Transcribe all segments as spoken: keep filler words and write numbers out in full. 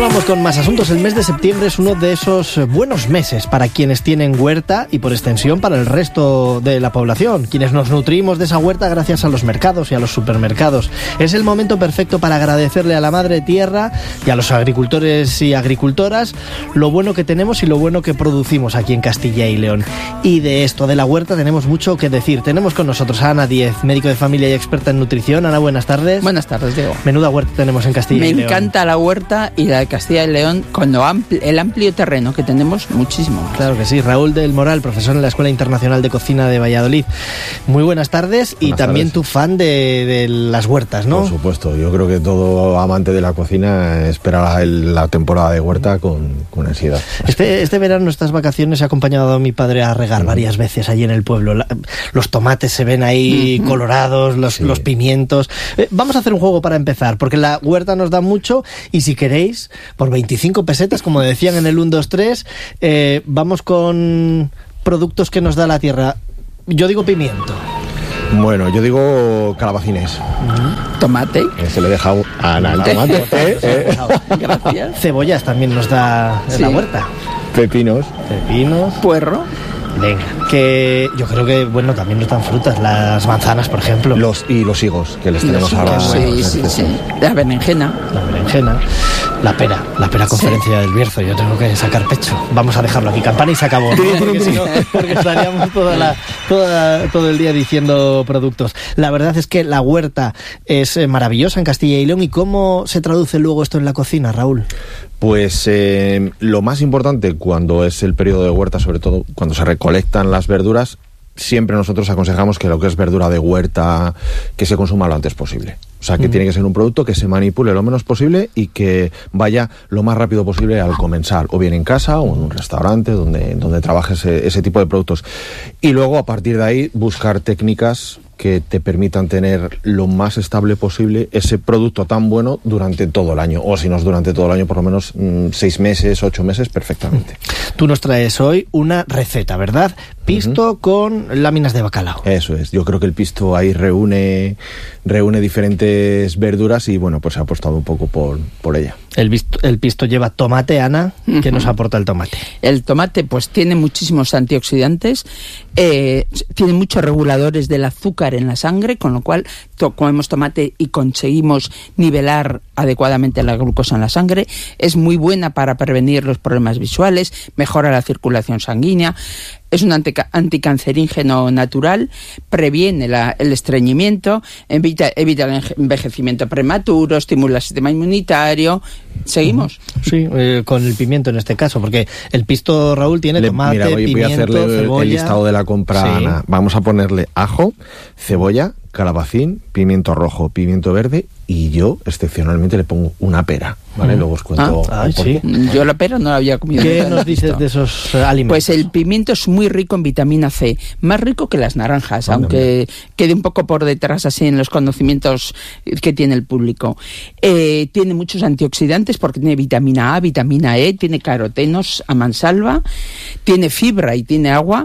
Vamos con más asuntos. El mes de septiembre es uno de esos buenos meses para quienes tienen huerta y por extensión para el resto de la población, quienes nos nutrimos de esa huerta gracias a los mercados y a los supermercados. Es el momento perfecto para agradecerle a la madre tierra y a los agricultores y agricultoras lo bueno que tenemos y lo bueno que producimos aquí en Castilla y León. Y de esto, de la huerta, tenemos mucho que decir. Tenemos con nosotros a Ana Díez, médico de familia y experta en nutrición. Ana, buenas tardes. Buenas tardes, Diego. Menuda huerta tenemos en Castilla Me y León. Me encanta la huerta y la de Castilla y León con lo ampli- el amplio terreno que tenemos, muchísimo. Claro que sí. Raúl del Moral, profesor en la Escuela Internacional de Cocina de Valladolid. Muy buenas tardes. Buenas y también tardes. Tu fan de, de las huertas, ¿no? Por supuesto. Yo creo que todo amante de la cocina espera el, la temporada de huerta con, con ansiedad. Este, este verano, estas vacaciones, he acompañado a mi padre a regar uh-huh. varias veces allí en el pueblo. La, los tomates se ven ahí uh-huh. colorados, los, sí. los pimientos. Eh, vamos a hacer un juego para empezar, porque la huerta nos da mucho y si queréis, por veinticinco pesetas, como decían en el uno, dos, tres, eh, vamos con productos que nos da la tierra. Yo digo pimiento. Bueno, yo digo calabacines. Uh-huh. Tomate. Se le he dejado a Ana el tomate. ¿eh? ¿Eh? Gracias. Cebollas también nos da en sí. la huerta. Pepinos. Pepinos. Puerro. Venga, que yo creo que, bueno, también nos dan frutas, las manzanas, por ejemplo. Los Y los higos, que les tenemos ahora. Sí, bueno, sí, sí, sí. La berenjena. La berenjena. La pera, la pera conferencia sí. del Bierzo. Yo tengo que sacar pecho. Vamos a dejarlo aquí, campana y se acabó, ¿no? Porque si no, porque estaríamos toda la, toda, todo el día diciendo productos. La verdad es que la huerta es maravillosa en Castilla y León. ¿Y cómo se traduce luego esto en la cocina, Raúl? Pues eh, lo más importante cuando es el periodo de huerta, sobre todo cuando se recolectan las verduras, siempre nosotros aconsejamos que lo que es verdura de huerta, que se consuma lo antes posible. O sea, que mm. tiene que ser un producto que se manipule lo menos posible y que vaya lo más rápido posible al comensal, o bien en casa o en un restaurante donde, donde trabajes ese, ese tipo de productos. Y luego, a partir de ahí, buscar técnicas que te permitan tener lo más estable posible ese producto tan bueno durante todo el año, o si no es durante todo el año, por lo menos mmm, seis meses, ocho meses, perfectamente. Tú nos traes hoy una receta, ¿verdad? Pisto uh-huh. con láminas de bacalao. Eso es, yo creo que el pisto ahí reúne, reúne diferentes verduras y bueno, pues se ha apostado un poco por, por ella. El, visto, el pisto lleva tomate, Ana. ¿Qué uh-huh. nos aporta el tomate? El tomate pues tiene muchísimos antioxidantes, eh, tiene muchos reguladores del azúcar en la sangre, con lo cual to- comemos tomate y conseguimos nivelar adecuadamente la glucosa en la sangre. Es muy buena para prevenir los problemas visuales, mejora la circulación sanguínea. Es un antica- anticancerígeno natural, previene la, el estreñimiento, evita, evita el envejecimiento prematuro, estimula el sistema inmunitario. ¿Seguimos? Sí, eh, con el pimiento en este caso, porque el pisto, Raúl, tiene Le, tomate, mira, voy, pimiento, voy a hacerle cebolla. El listado de la compra, sí. Ana. Vamos a ponerle ajo, cebolla, calabacín, pimiento rojo, pimiento verde y yo, excepcionalmente, le pongo una pera, ¿vale? Mm. Luego os cuento. Ah, ay, sí. Yo la pera no la había comido. ¿Qué nos dices de esos uh, alimentos? Pues el pimiento es muy rico en vitamina C, más rico que las naranjas, ah, aunque mira. quede un poco por detrás así en los conocimientos que tiene el público. Eh, tiene muchos antioxidantes porque tiene vitamina A, vitamina E, tiene carotenos a mansalva, tiene fibra y tiene agua.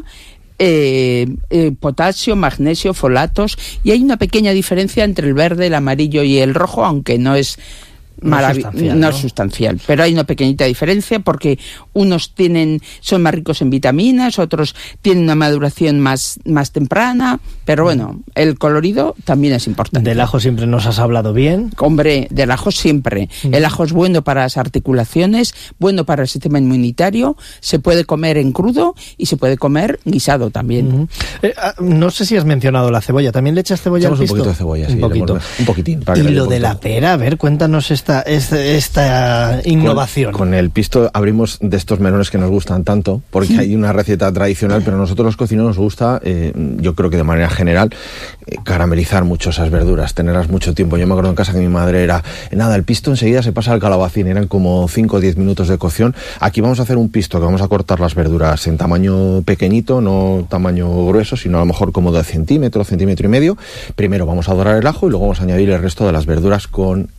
Eh, eh, potasio, magnesio, folatos, y hay una pequeña diferencia entre el verde, el amarillo y el rojo, aunque no es Marav- no, ¿no? es sustancial, pero hay una pequeñita diferencia porque unos tienen son más ricos en vitaminas, otros tienen una maduración más, más temprana, pero bueno, el colorido también es importante. Del ajo siempre nos has hablado bien. Hombre, del ajo siempre. Mm. El ajo es bueno para las articulaciones, bueno para el sistema inmunitario, se puede comer en crudo y se puede comer guisado también. Mm-hmm. Eh, no sé si has mencionado la cebolla, ¿también le echas cebolla al pisto? Un poquito de cebolla, sí, un poquito. Ponemos, un poquitín. Para y lo de la pera, a ver, cuéntanos esta Esta, esta innovación. Con, con el pisto abrimos de estos melones que nos gustan tanto, porque sí. hay una receta tradicional, pero a nosotros los cocineros nos gusta, eh, yo creo que de manera general, eh, caramelizar mucho esas verduras, tenerlas mucho tiempo. Yo me acuerdo en casa que mi madre era, nada, el pisto enseguida se pasa al calabacín, eran como cinco o diez minutos de cocción. Aquí vamos a hacer un pisto que vamos a cortar las verduras en tamaño pequeñito, no tamaño grueso, sino a lo mejor como de centímetro, centímetro y medio. Primero vamos a dorar el ajo y luego vamos a añadir el resto de las verduras con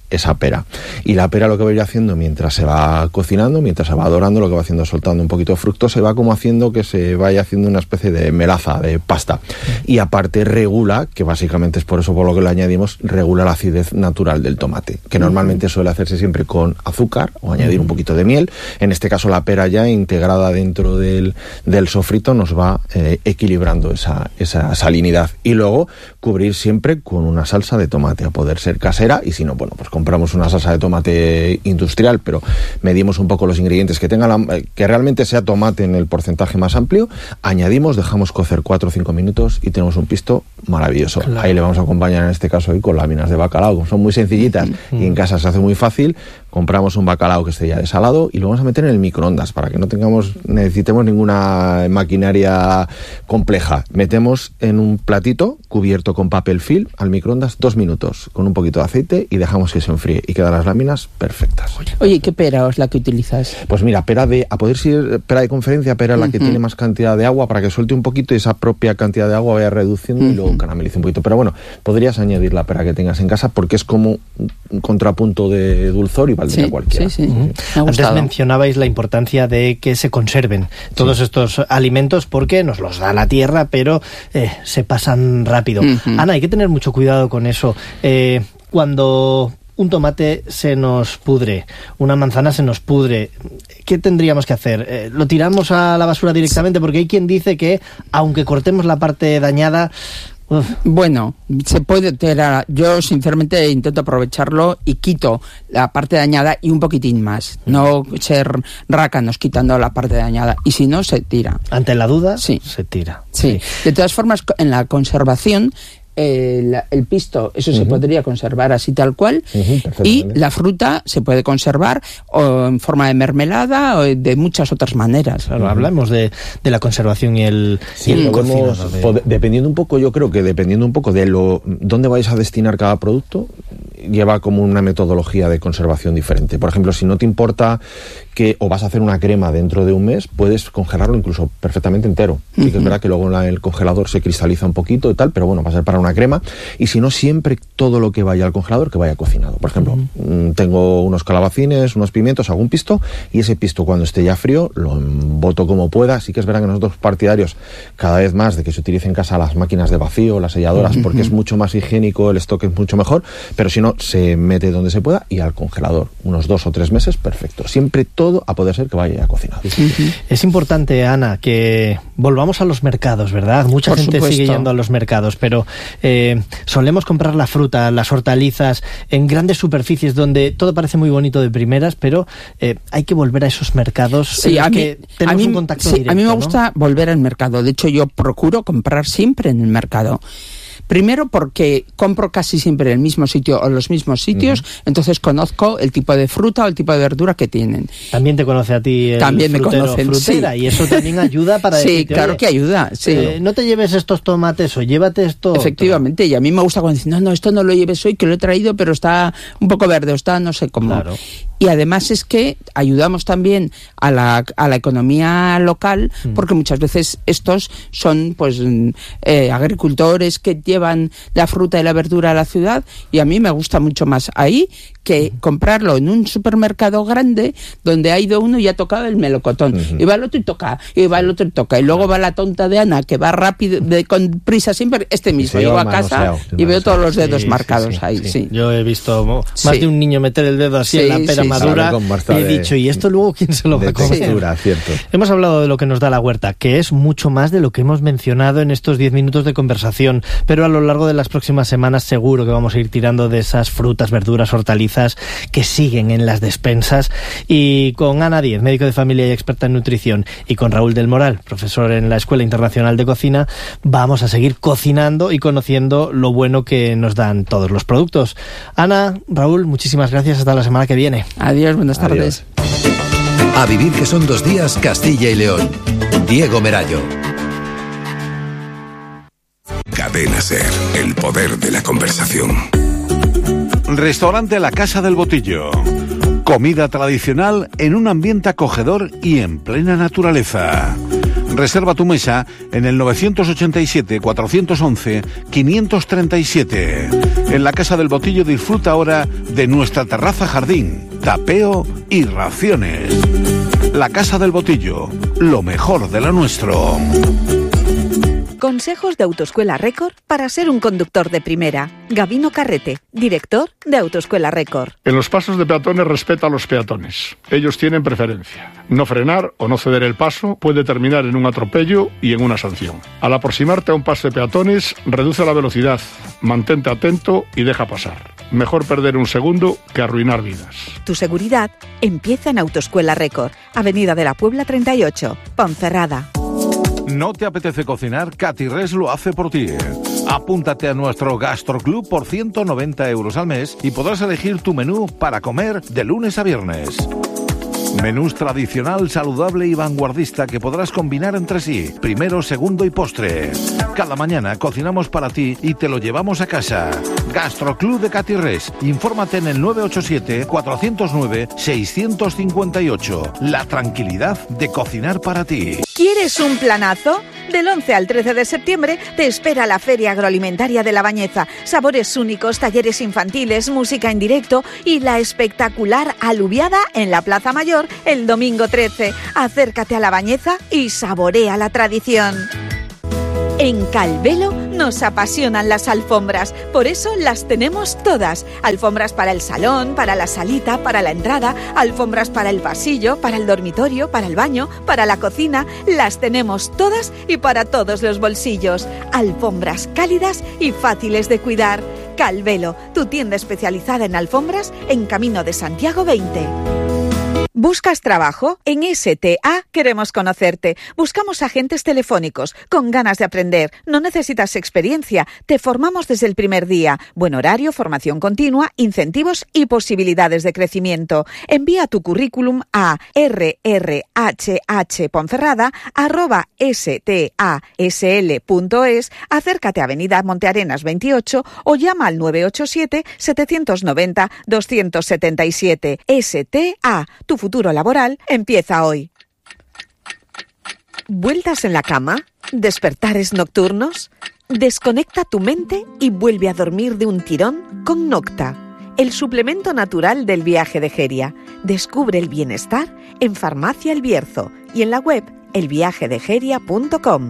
esa pera. Y la pera lo que va a ir haciendo mientras se va cocinando, mientras se va dorando, lo que va haciendo es soltando un poquito de fructo, se va como haciendo que se vaya haciendo una especie de melaza, de pasta. Y aparte regula, que básicamente es por eso por lo que le añadimos, regula la acidez natural del tomate, que normalmente suele hacerse siempre con azúcar o añadir un poquito de miel. En este caso la pera ya integrada dentro del, del sofrito nos va eh, equilibrando esa, esa salinidad. Y luego cubrir siempre con una salsa de tomate, a poder ser casera, y si no, bueno, pues compramos una salsa de tomate industrial, pero medimos un poco los ingredientes, que tenga la, que realmente sea tomate en el porcentaje más amplio, añadimos, dejamos cocer cuatro o cinco minutos y tenemos un pisto maravilloso. Claro. Ahí le vamos a acompañar en este caso hoy con láminas de bacalao, como son muy sencillitas y en casa se hace muy fácil. Compramos un bacalao que esté ya desalado y lo vamos a meter en el microondas para que no tengamos, necesitemos ninguna maquinaria compleja. Metemos en un platito cubierto con papel film al microondas dos minutos con un poquito de aceite y dejamos que se enfríe y quedan las láminas perfectas. Oye, ¿qué pera es la que utilizas? Pues mira, pera de, a poder ser pera de conferencia, pera uh-huh. la que tiene más cantidad de agua para que suelte un poquito y esa propia cantidad de agua vaya reduciendo uh-huh. y luego caramelice un poquito. Pero bueno, podrías añadir la pera que tengas en casa porque es como un contrapunto de dulzor y valdría sí, cualquiera. Sí, sí. Uh-huh. Antes mencionabais la importancia de que se conserven todos sí. estos alimentos porque nos los da la tierra, pero eh, se pasan rápido. Uh-huh. Ana, hay que tener mucho cuidado con eso. Eh, cuando un tomate se nos pudre, una manzana se nos pudre, ¿qué tendríamos que hacer? Eh, ¿Lo tiramos a la basura directamente? Porque hay quien dice que, aunque cortemos la parte dañada... Uf. Bueno, se puede tirar. Yo sinceramente intento aprovecharlo y quito la parte dañada y un poquitín más. No ser rácanos quitando la parte dañada. Y si no, se tira. Ante la duda, sí. se tira. Sí. sí. De todas formas, en la conservación... El, el pisto, eso uh-huh. se podría conservar así tal cual, uh-huh, y la fruta se puede conservar o en forma de mermelada o de muchas otras maneras. Claro, uh-huh. hablamos de, de la conservación y el, sí, y el podemos, de... pod- dependiendo un poco, yo creo que dependiendo un poco de lo dónde vais a destinar cada producto, lleva como una metodología de conservación diferente. Por ejemplo, si no te importa que o vas a hacer una crema dentro de un mes, puedes congelarlo incluso perfectamente entero. Sí uh-huh. que es verdad que luego en el congelador se cristaliza un poquito y tal, pero bueno, va a ser para una crema. Y si no, siempre todo lo que vaya al congelador que vaya cocinado. Por ejemplo, uh-huh. tengo unos calabacines, unos pimientos, hago un pisto y ese pisto cuando esté ya frío lo emboto como pueda. Sí que es verdad que nosotros partidarios cada vez más de que se utilicen en casa las máquinas de vacío, las selladoras, uh-huh. porque es mucho más higiénico, el stock es mucho mejor, pero si no, se mete donde se pueda y al congelador. Unos dos o tres meses, perfecto. Siempre todo a poder ser que vaya ya cocinado. Uh-huh. Es importante, Ana, que volvamos a los mercados, ¿verdad? Mucha Por gente supuesto. sigue yendo a los mercados, pero eh, solemos comprar la fruta, las hortalizas en grandes superficies donde todo parece muy bonito de primeras, pero eh, hay que volver a esos mercados sí, en los a mí, que tenemos a mí, un contacto sí, directo. A mí me gusta ¿no? volver al mercado. De hecho, yo procuro comprar siempre en el mercado. Primero porque compro casi siempre en el mismo sitio o los mismos sitios, uh-huh. entonces conozco el tipo de fruta o el tipo de verdura que tienen. También te conoce a ti el también me frutero, conocen, frutera, sí. y eso también ayuda para sí, decirte, claro que ayuda, sí. Eh, no te lleves estos tomates o llévate esto. Efectivamente, otro. Y a mí me gusta cuando dicen, no, no, esto no lo lleves hoy, que lo he traído, pero está un poco verde, o está no sé cómo. Claro. Y además es que ayudamos también a la, a la economía local, mm. porque muchas veces estos son pues eh, agricultores que llevan la fruta y la verdura a la ciudad, y a mí me gusta mucho más ahí que mm. comprarlo en un supermercado grande donde ha ido uno y ha tocado el melocotón, mm-hmm. y va el otro y toca, y va el otro y toca, y luego va la tonta de Ana que va rápido, de, con prisa siempre, este mismo, llego a casa y veo todos los dedos sí, marcados sí, sí, ahí. Sí. Sí. Yo he visto más sí. de un niño meter el dedo así sí, en la pera sí, madura y he dicho, ¿y esto luego quién se lo va a comer? Textura, cierto. Hemos hablado de lo que nos da la huerta, que es mucho más de lo que hemos mencionado en estos diez minutos de conversación, pero a lo largo de las próximas semanas seguro que vamos a ir tirando de esas frutas, verduras, hortalizas que siguen en las despensas. Y con Ana Díez, médico de familia y experta en nutrición, y con Raúl del Moral, profesor en la Escuela Internacional de Cocina, vamos a seguir cocinando y conociendo lo bueno que nos dan todos los productos. Ana, Raúl, muchísimas gracias, hasta la semana que viene. Adiós, buenas tardes. Adiós. A vivir que son dos días, Castilla y León. Diego Merayo. Cadena SER, el poder de la conversación. Restaurante La Casa del Botillo. Comida tradicional en un ambiente acogedor y en plena naturaleza. Reserva tu mesa en el nueve ocho siete, cuatro once, quinientos treinta y siete. En la Casa del Botillo disfruta ahora de nuestra terraza jardín, tapeo y raciones. La Casa del Botillo, lo mejor de lo nuestro. Consejos de Autoescuela Record para ser un conductor de primera. Gabino Carrete, director de Autoescuela Record. En los pasos de peatones respeta a los peatones. Ellos tienen preferencia. No frenar o no ceder el paso puede terminar en un atropello y en una sanción. Al aproximarte a un paso de peatones, reduce la velocidad, mantente atento y deja pasar. Mejor perder un segundo que arruinar vidas. Tu seguridad empieza en Autoescuela Record, Avenida de la Puebla treinta y ocho, Ponferrada. ¿No te apetece cocinar? Catirres lo hace por ti. Apúntate a nuestro Gastroclub por ciento noventa euros al mes y podrás elegir tu menú para comer de lunes a viernes. Menús tradicional, saludable y vanguardista que podrás combinar entre sí, primero, segundo y postre. Cada mañana cocinamos para ti y te lo llevamos a casa. Gastroclub de Catirres. Infórmate en el nueve ocho siete, cuatro cero nueve, seis cinco ocho. La tranquilidad de cocinar para ti. ¿Quieres un planazo? Del once al trece de septiembre te espera la Feria Agroalimentaria de La Bañeza. Sabores únicos, talleres infantiles, música en directo y la espectacular alubiada en la Plaza Mayor el domingo trece. Acércate a La Bañeza y saborea la tradición. En Calvelo nos apasionan las alfombras, por eso las tenemos todas. Alfombras para el salón, para la salita, para la entrada, alfombras para el pasillo, para el dormitorio, para el baño, para la cocina. Las tenemos todas y para todos los bolsillos. Alfombras cálidas y fáciles de cuidar. Calvelo, tu tienda especializada en alfombras en Camino de Santiago veinte. ¿Buscas trabajo? En S T A queremos conocerte. Buscamos agentes telefónicos con ganas de aprender. No necesitas experiencia. Te formamos desde el primer día. Buen horario, formación continua, incentivos y posibilidades de crecimiento. Envía tu currículum a rrhhponferrada arroba stasl.es. Acércate a Avenida Montearenas veintiocho o llama al nueve ocho siete, setecientos noventa, doscientos setenta y siete. S T A, tu futuro laboral empieza hoy. ¿Vueltas en la cama? ¿Despertares nocturnos? Desconecta tu mente y vuelve a dormir de un tirón con Nocta, el suplemento natural del viaje de Geria. Descubre el bienestar en Farmacia El Bierzo y en la web el viaje de geria punto com.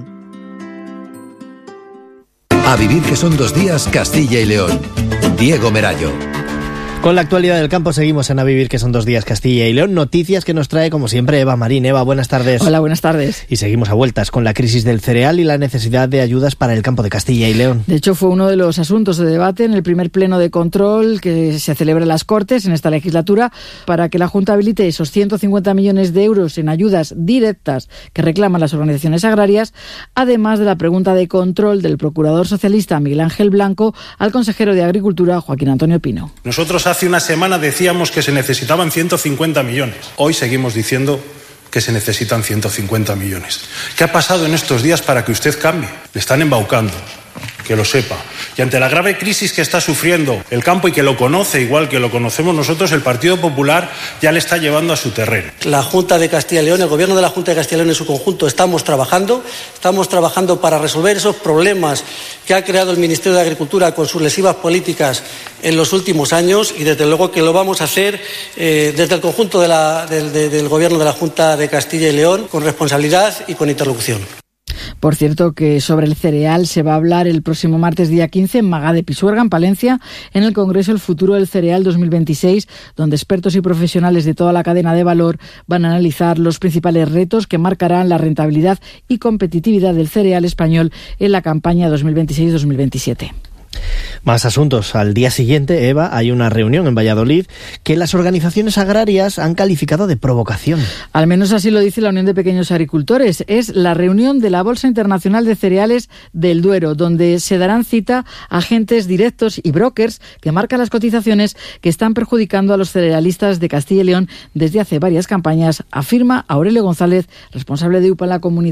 A vivir que son dos días, Castilla y León. Diego Merayo. Con la actualidad del campo seguimos en A Vivir, que son dos días, Castilla y León. Noticias que nos trae, como siempre, Eva Marín. Eva, buenas tardes. Hola, buenas tardes. Y seguimos a vueltas con la crisis del cereal y la necesidad de ayudas para el campo de Castilla y León. De hecho, fue uno de los asuntos de debate en el primer pleno de control que se celebra en las Cortes en esta legislatura para que la Junta habilite esos ciento cincuenta millones de euros en ayudas directas que reclaman las organizaciones agrarias, además de la pregunta de control del procurador socialista Miguel Ángel Blanco al consejero de Agricultura, Joaquín Antonio Pino. Nosotros hace una semana decíamos que se necesitaban ciento cincuenta millones. Hoy seguimos diciendo que se necesitan ciento cincuenta millones. ¿Qué ha pasado en estos días para que usted cambie? Le están embaucando, que lo sepa. Y ante la grave crisis que está sufriendo el campo y que lo conoce igual que lo conocemos nosotros, el Partido Popular ya le está llevando a su terreno. La Junta de Castilla y León, el Gobierno de la Junta de Castilla y León en su conjunto, estamos trabajando, estamos trabajando para resolver esos problemas que ha creado el Ministerio de Agricultura con sus lesivas políticas en los últimos años y desde luego que lo vamos a hacer eh, desde el conjunto de la, de, de, del Gobierno de la Junta de Castilla y León con responsabilidad y con interlocución. Por cierto, que sobre el cereal se va a hablar el próximo martes día quince en Magá de Pisuerga, en Palencia, en el Congreso El Futuro del Cereal dos mil veintiséis, donde expertos y profesionales de toda la cadena de valor van a analizar los principales retos que marcarán la rentabilidad y competitividad del cereal español en la campaña dos mil veintiséis dos mil veintisiete. Más asuntos. Al día siguiente, Eva, hay una reunión en Valladolid que las organizaciones agrarias han calificado de provocación. Al menos así lo dice la Unión de Pequeños Agricultores. Es la reunión de la Bolsa Internacional de Cereales del Duero, donde se darán cita agentes directos y brokers que marcan las cotizaciones que están perjudicando a los cerealistas de Castilla y León desde hace varias campañas, afirma Aurelio González, responsable de U P A en la comunidad.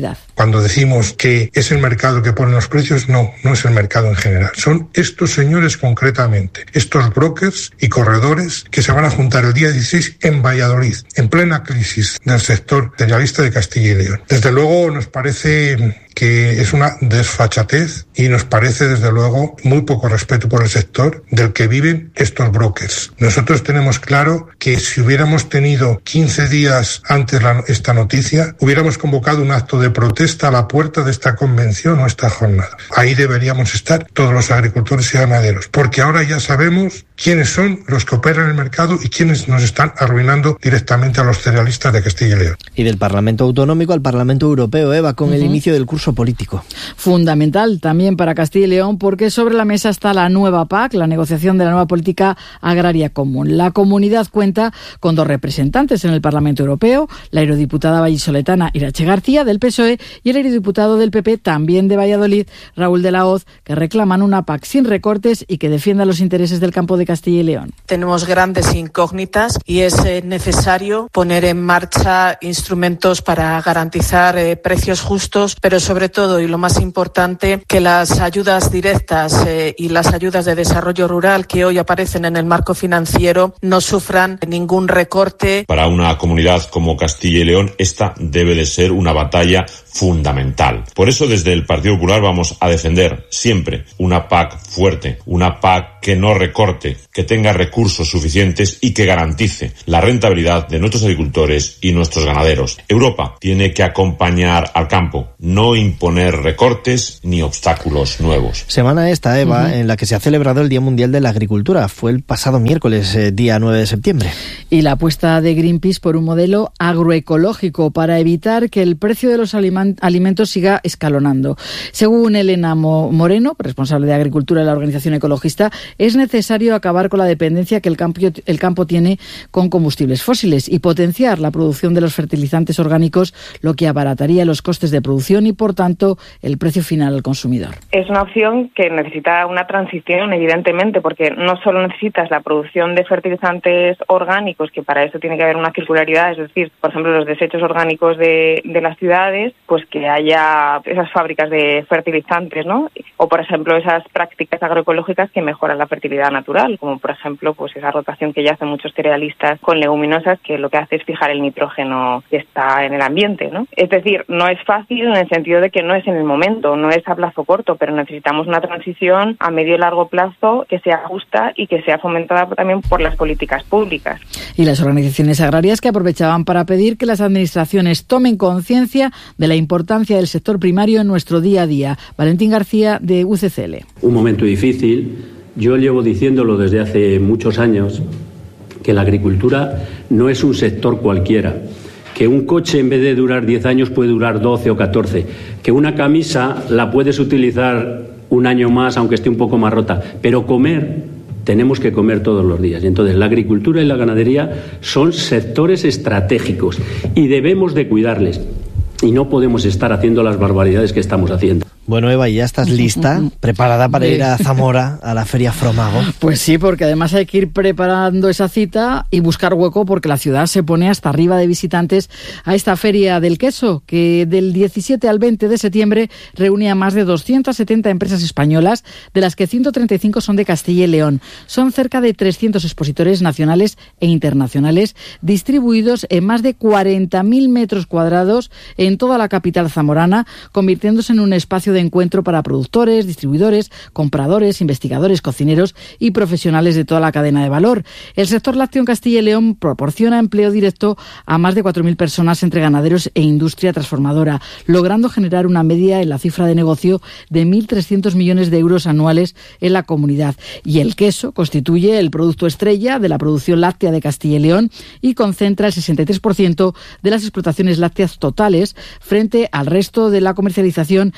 cuando decimos que es el mercado que pone los precios, no, no es el mercado en general. Son estos señores concretamente, estos brokers y corredores que se van a juntar el día dieciséis en Valladolid, en plena crisis del sector cerealista de Castilla y León. Desde luego nos parece que es una desfachatez y nos parece desde luego muy poco respeto por el sector del que viven estos brokers. Nosotros tenemos claro que si hubiéramos tenido quince días antes la, esta noticia, hubiéramos convocado un acto de protesta a la puerta de esta convención o esta jornada. Ahí deberíamos estar todos los agricultores y ganaderos, porque ahora ya sabemos quiénes son los que operan el mercado y quiénes nos están arruinando directamente a los cerealistas de Castilla y León. Y del Parlamento Autonómico al Parlamento Europeo, Eva, con uh-huh. el inicio del curso político. Fundamental también para Castilla y León, porque sobre la mesa está la nueva P A C, la negociación de la nueva política agraria común. La comunidad cuenta con dos representantes en el Parlamento Europeo, la eurodiputada vallisoletana Irache García, del P S O E, y el eurodiputado del P P, también de Valladolid, Raúl de la Hoz, que reclaman una P A C sin recortes y que defienda los intereses del campo de Castilla y León. Tenemos grandes incógnitas y es eh, necesario poner en marcha instrumentos para garantizar eh, precios justos, pero sobre Sobre todo, y lo más importante, que las ayudas directas eh, y las ayudas de desarrollo rural que hoy aparecen en el marco financiero no sufran ningún recorte. Para una comunidad como Castilla y León, esta debe de ser una batalla fundamental. Por eso, desde el Partido Popular vamos a defender siempre una P A C fuerte, una P A C que no recorte, que tenga recursos suficientes y que garantice la rentabilidad de nuestros agricultores y nuestros ganaderos. Europa tiene que acompañar al campo, no imponer recortes ni obstáculos nuevos. Semana esta, Eva, uh-huh. en la que se ha celebrado el Día Mundial de la Agricultura. Fue el pasado miércoles, eh, día nueve de septiembre. Y la apuesta de Greenpeace por un modelo agroecológico para evitar que el precio de los alimentos alimentos siga escalonando. Según Elena Moreno, responsable de Agricultura de la organización ecologista, es necesario acabar con la dependencia que el campo, el campo tiene con combustibles fósiles y potenciar la producción de los fertilizantes orgánicos, lo que abarataría los costes de producción y, por tanto, el precio final al consumidor. Es una opción que necesita una transición, evidentemente, porque no solo necesitas la producción de fertilizantes orgánicos, que para eso tiene que haber una circularidad, es decir, por ejemplo, los desechos orgánicos de, de las ciudades, pues que haya esas fábricas de fertilizantes, ¿no? O, por ejemplo, esas prácticas agroecológicas que mejoran la fertilidad natural, como, por ejemplo, pues esa rotación que ya hacen muchos cerealistas con leguminosas, que lo que hace es fijar el nitrógeno que está en el ambiente, ¿no? Es decir, no es fácil en el sentido de que no es en el momento, no es a plazo corto, pero necesitamos una transición a medio y largo plazo que sea justa y que sea fomentada también por las políticas públicas. Y las organizaciones agrarias que aprovechaban para pedir que las administraciones tomen conciencia de la importancia del sector primario en nuestro día a día. Valentín García, de U C C L. Un momento difícil. Yo llevo diciéndolo desde hace muchos años, que la agricultura no es un sector cualquiera. Que un coche, en vez de durar diez años, puede durar doce o catorce. Que una camisa la puedes utilizar un año más, aunque esté un poco más rota. Pero comer, tenemos que comer todos los días. Y entonces la agricultura y la ganadería son sectores estratégicos y debemos de cuidarles. Y no podemos estar haciendo las barbaridades que estamos haciendo. Bueno, Eva, ¿ya estás lista, preparada para ir a Zamora, a la Feria Fromago? Pues sí, porque además hay que ir preparando esa cita y buscar hueco, porque la ciudad se pone hasta arriba de visitantes a esta Feria del Queso, que del diecisiete al veinte de septiembre reúne a más de doscientas setenta empresas españolas, de las que ciento treinta y cinco son de Castilla y León. Son cerca de trescientos expositores nacionales e internacionales, distribuidos en más de cuarenta mil metros cuadrados en toda la capital zamorana, convirtiéndose en un espacio de encuentro para productores, distribuidores, compradores, investigadores, cocineros y profesionales de toda la cadena de valor. El sector lácteo en Castilla y León proporciona empleo directo a más de cuatro mil personas entre ganaderos e industria transformadora, logrando generar una media en la cifra de negocio de mil trescientos millones de euros anuales en la comunidad. Y el queso constituye el producto estrella de la producción láctea de Castilla y León y concentra el sesenta y tres por ciento de las explotaciones lácteas totales, frente al resto de la comercialización, que se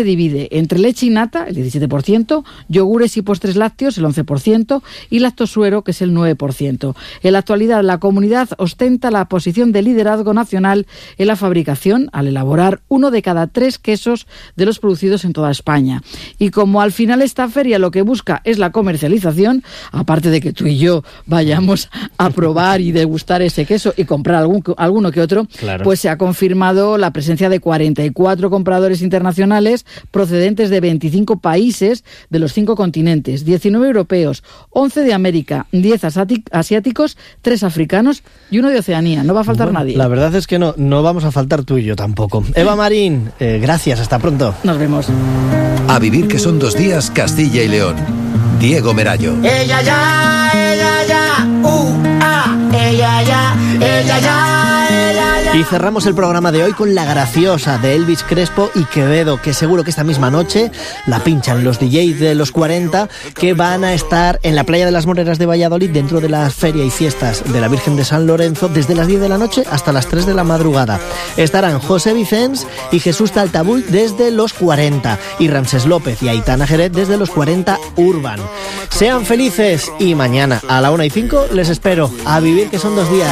se divide entre leche y nata, el diecisiete por ciento, yogures y postres lácteos, el once por ciento, y lactosuero, que es el nueve por ciento. En la actualidad, la comunidad ostenta la posición de liderazgo nacional en la fabricación, al elaborar uno de cada tres quesos de los producidos en toda España. Y como al final esta feria lo que busca es la comercialización, aparte de que tú y yo vayamos a probar y degustar ese queso y comprar algún, alguno que otro, claro, pues se ha confirmado la presencia de cuarenta y cuatro compradores internacionales procedentes de veinticinco países de los cinco continentes, diecinueve europeos, once de América, diez asiáticos, tres africanos y uno de Oceanía. No va a faltar bueno, nadie. La verdad es que no, no vamos a faltar tú y yo tampoco. Eva Marín, eh, gracias, hasta pronto. Nos vemos. A vivir que son dos días, Castilla y León. Diego Merayo. Ella ya, ella ya, uh, ah, ella ya, ella ya, ella ya. Y cerramos el programa de hoy con La Graciosa de Elvis Crespo y Quevedo, que seguro que esta misma noche la pinchan los D Js de los cuarenta, que van a estar en la Playa de las Moreras de Valladolid dentro de la feria y fiestas de la Virgen de San Lorenzo desde las diez de la noche hasta las tres de la madrugada. Estarán José Vicens y Jesús Taltabull desde los cuarenta y Ramsés López y Aitana Jerez desde los cuarenta Urban. Sean felices y mañana a la una y cinco les espero. A vivir que son dos días.